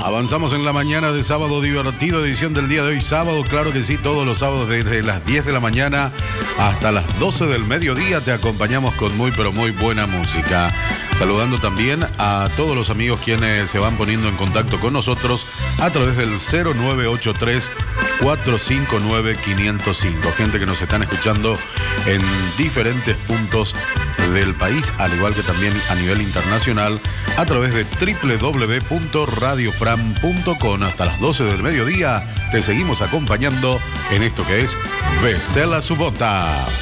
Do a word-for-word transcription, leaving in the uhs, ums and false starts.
Avanzamos en la mañana de sábado divertido, edición del día de hoy, sábado, claro que sí, todos los sábados desde las diez de la mañana hasta las doce del mediodía te acompañamos con muy pero muy buena música. Saludando también a todos los amigos quienes se van poniendo en contacto con nosotros a través del cero nueve ocho tres, cuatro cinco nueve, cinco cero cinco. Gente que nos están escuchando en diferentes puntos del país, al igual que también a nivel internacional, a través de doble u doble u doble u punto radio fram punto com. Hasta las doce del mediodía te seguimos acompañando en esto que es Becela su Bota.